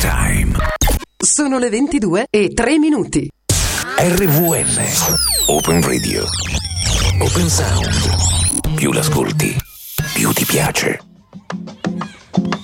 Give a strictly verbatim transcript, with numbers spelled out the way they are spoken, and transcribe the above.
Time. Sono le ventidue e tre minuti. R V N Open Radio. Open Sound. Più l'ascolti, più ti piace.